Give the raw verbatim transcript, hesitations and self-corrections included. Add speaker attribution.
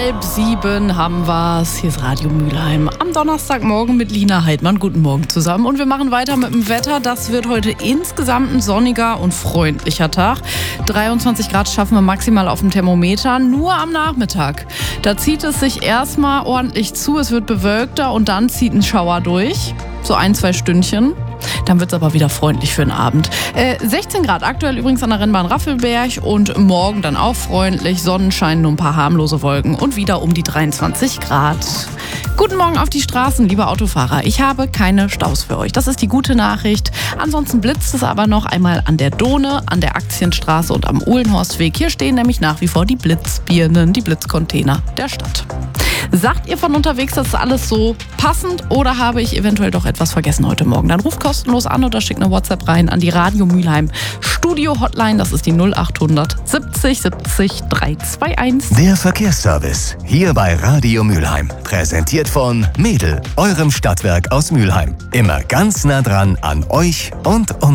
Speaker 1: Halb sieben haben wir's. Hier ist Radio Mülheim am Donnerstagmorgen mit Lina Heidmann. Guten Morgen zusammen. Und wir machen weiter mit dem Wetter. Das wird heute insgesamt ein sonniger und freundlicher Tag. dreiundzwanzig Grad schaffen wir maximal auf dem Thermometer. Nur am Nachmittag. Da zieht es sich erstmal ordentlich zu. Es wird bewölkter und dann zieht ein Schauer durch. So ein, zwei Stündchen. Dann wird es aber wieder freundlich für den Abend. Äh, sechzehn Grad aktuell übrigens an der Rennbahn Raffelberg und morgen dann auch freundlich. Sonnenschein, nur ein paar harmlose Wolken und wieder um die dreiundzwanzig Grad. Guten Morgen auf die Straßen, liebe Autofahrer. Ich habe keine Staus für euch. Das ist die gute Nachricht. Ansonsten blitzt es aber noch einmal an der Dohne, an der Aktienstraße und am Uhlenhorstweg. Hier stehen nämlich nach wie vor die Blitzbirnen, die Blitzcontainer der Stadt. Sagt ihr von unterwegs, das ist alles so passend oder habe ich eventuell doch etwas vergessen heute Morgen? Dann ruft kostenlos an oder schickt eine WhatsApp rein an die Radio Mülheim Studio Hotline. Das ist die null acht hundert siebzig siebzig dreihunderteinundzwanzig.
Speaker 2: Der Verkehrsservice hier bei Radio Mülheim. Präsentiert von Mädel, eurem Stadtwerk aus Mülheim. Immer ganz nah dran an euch und um